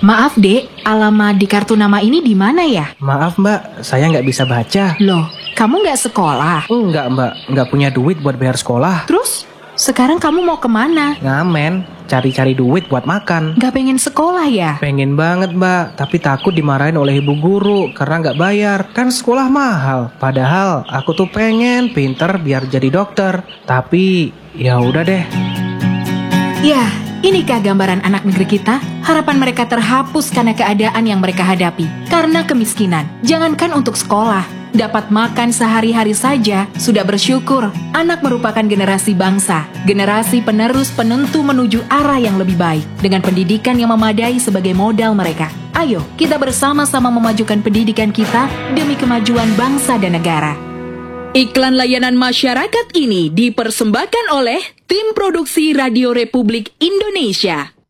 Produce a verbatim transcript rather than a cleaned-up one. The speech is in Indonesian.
Maaf dek, alamat di kartu nama ini di mana ya? Maaf mbak, saya nggak bisa baca. Loh, kamu nggak sekolah? Enggak mbak, nggak punya duit buat bayar sekolah. Terus, sekarang kamu mau kemana? Ngamen, cari-cari duit buat makan. Nggak pengen sekolah ya? Pengen banget mbak, tapi takut dimarahin oleh ibu guru karena nggak bayar. Kan sekolah mahal. Padahal aku tuh pengen pinter biar jadi dokter. Tapi ya udah deh. Ya, inikah gambaran anak negeri kita? Harapan mereka terhapus karena keadaan yang mereka hadapi. Karena kemiskinan, jangankan untuk sekolah, dapat makan sehari-hari saja sudah bersyukur. Anak merupakan generasi bangsa, generasi penerus penentu menuju arah yang lebih baik, dengan pendidikan yang memadai sebagai modal mereka. Ayo, kita bersama-sama memajukan pendidikan kita demi kemajuan bangsa dan negara. Iklan layanan masyarakat ini dipersembahkan oleh Tim Produksi Radio Republik Indonesia.